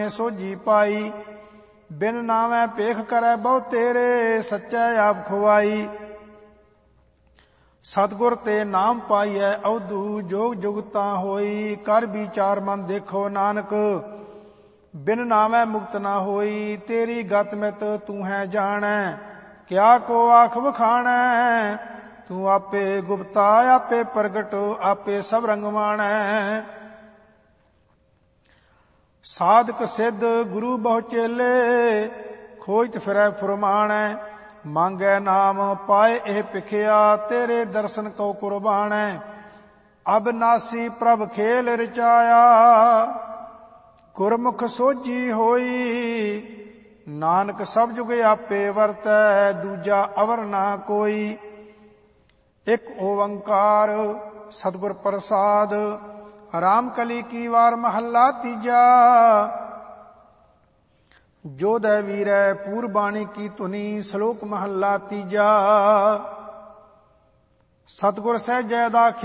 ਸੋਝੀ ਪਾਈ। ਬਿਨ ਨਾਵੇਂ ਭੇਖ ਕਰੈ ਬਹੁ ਤੇਰੇ, ਸੱਚੈ ਆਪ ਖੁਆਈ। ਸਤਿਗੁਰ ਤੇ ਨਾਮ ਪਾਈਐ ਅਵਧੂ, ਜੋਗ ਜੁਗਤਾ ਹੋਈ। ਕਰ ਵਿਚਾਰ ਮਨ ਦੇਖੋ ਨਾਨਕ, ਬਿਨ ਨਾਵੇਂ ਮੁਕਤ ਨਾ ਹੋਈ। ਤੇਰੀ ਗਤ ਮਿਤ ਤੂੰ ਹੈ ਜਾਣੈ, ਕਿਆ ਕੋ ਆਖ ਵਖਾਣੈ। ਤੂੰ ਆਪੇ ਗੁਪਤਾ ਆਪੇ ਪ੍ਰਗਟ, ਆਪੇ ਸਭ ਰੰਗਵਾਣੈ। ਸਾਧਕ ਸਿੱਧ ਗੁਰੂ ਬਹੁ ਚੇਲੇ, ਖੋਜਤ ਫਿਰੈ ਫੁਰਮਾਣੈ। ਮੰਗੈ ਨਾਮ ਪਾਏ ਇਹ ਭਿਖਿਆ, ਤੇਰੇ ਦਰਸ਼ਨ ਕਉ ਕੁਰਬਾਣੈ। ਅਬਨਾਸੀ ਪ੍ਰਭ ਖੇਲ ਰਚਾਇਆ, ਗੁਰਮੁਖ ਸੋਝੀ ਹੋਈ। ਨਾਨਕ ਸਭ ਜੁਗ ਆਪੇ ਵਰਤੈ, ਦੂਜਾ ਅਵਰ ਨਾ ਕੋਈ। ਇਕ ਓੰਕਾਰ ਸਤਿਗੁਰ ਪ੍ਰਸਾਦ। ਰਾਮ ਕਲੀ ਕੀ ਵਾਰ ਮਹੱਲਾ ਤੀਜਾ। ਜੋਧੈ ਵੀਰੈ ਪੂਰਬਾਣੀ ਕੀ ਧੁਨੀ, ਸ਼ਲੋਕ ਮਹੱਲਾ ਤੀਜਾ। ਸਤਿਗੁਰ ਸਹਿਜੈ ਦਾ